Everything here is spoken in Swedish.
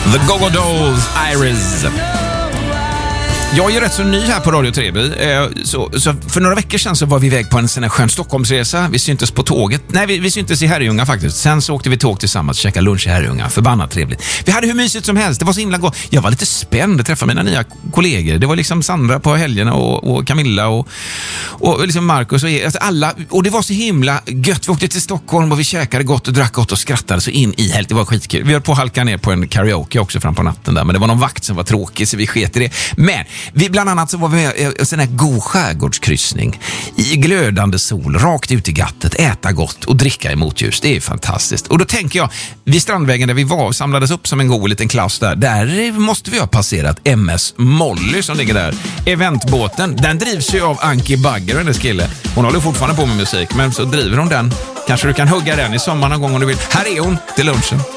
The Go-Go Dolls, Iris. Jag är ju rätt så ny här på Radio Treby. Så för några veckor sedan så var vi iväg på en sån här skön Stockholmsresa. Vi syntes på tåget. Nej, vi syntes i Herrljunga faktiskt. Sen så åkte vi tåg tillsammans och käkade lunch i Herrljunga. Förbannat trevligt. Vi hade hur mysigt som helst. Det var så himla gott. Jag var lite spänd att träffa mina nya kollegor. Det var liksom Sandra på helgerna och Camilla och liksom Marcus och alltså alla. Och det var så himla gött. Vi åkte till Stockholm och vi käkade gott och drack gott och skrattade så in i helt. Det var skitkul. Vi höll på att halka ner på en karaoke också fram på natten där. Men det var någon vakt som var tråkig så vi sket i det. Men vi bland annat så var vi med en sån här god skärgårdskryssning i glödande sol, rakt ut i gattet, äta gott och dricka i motljus. Det är fantastiskt. Och då tänker jag, vid Strandvägen där vi var samlades upp som en god liten klass där måste vi ha passerat MS Molly som ligger där. Eventbåten, den drivs ju av Anki Bagger och hennes kille. Hon håller fortfarande på med musik, men så driver hon den. Kanske du kan hugga den i sommar någon gång om du vill. Här är hon till lunchen.